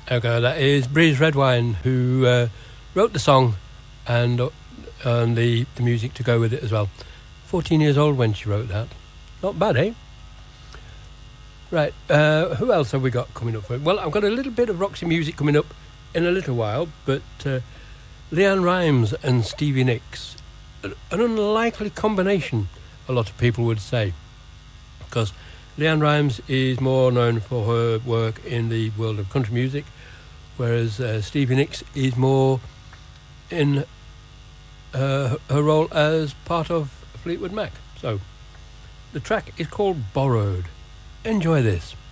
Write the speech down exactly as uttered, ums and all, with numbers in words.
Okay, that is Breeze Redwine, who uh, wrote the song and, uh, and the, the music to go with it as well. fourteen years old when she wrote that. Not bad, eh? Right, uh, who else have we got coming up? Well, I've got a little bit of Roxy music coming up in a little while, but uh, Leanne Rimes and Stevie Nicks, an unlikely combination, a lot of people would say, because Leanne Rimes is more known for her work in the world of country music, whereas uh, Stevie Nicks is more in uh, her role as part of Fleetwood Mac. So, the track is called Borrowed. Enjoy this.